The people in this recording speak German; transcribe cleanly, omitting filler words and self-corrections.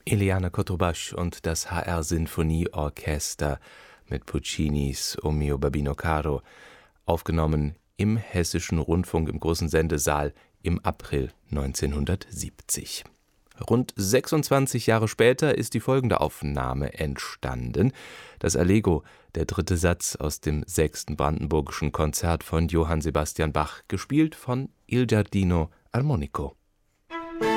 Eliane Cotrubaschi und das HR Sinfonieorchester mit Puccinis O mio Babbino caro, aufgenommen im Hessischen Rundfunk im Großen Sendesaal im April 1970. Rund 26 Jahre später ist die folgende Aufnahme entstanden. Das Allegro, der dritte Satz aus dem 6. Brandenburgischen Konzert von Johann Sebastian Bach, gespielt von Il Giardino Armonico.